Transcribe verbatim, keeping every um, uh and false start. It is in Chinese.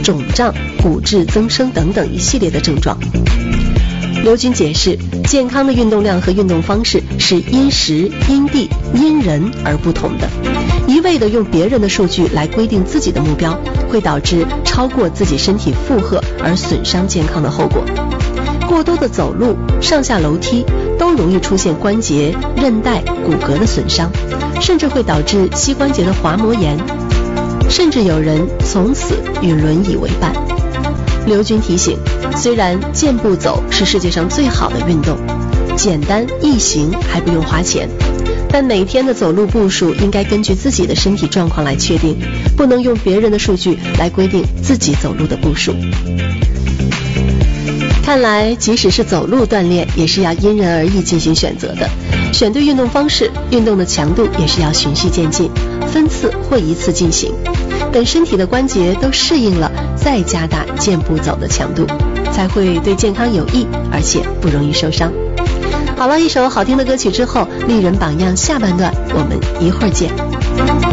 肿胀、骨质增生等等一系列的症状。刘军解释，健康的运动量和运动方式是因时、因地、因人而不同的。一味地用别人的数据来规定自己的目标，会导致超过自己身体负荷而损伤健康的后果。过多的走路、上下楼梯都容易出现关节、韧带、骨骼的损伤，甚至会导致膝关节的滑膜炎，甚至有人从此与轮椅为伴。刘军提醒，虽然健步走是世界上最好的运动，简单易行还不用花钱，但每天的走路步数应该根据自己的身体状况来确定，不能用别人的数据来规定自己走路的步数。看来即使是走路锻炼也是要因人而异进行选择的，选对运动方式，运动的强度也是要循序渐进，分次或一次进行，等身体的关节都适应了，再加大健步走的强度，才会对健康有益，而且不容易受伤。好了，一首好听的歌曲之后，丽人榜样下半段我们一会儿见。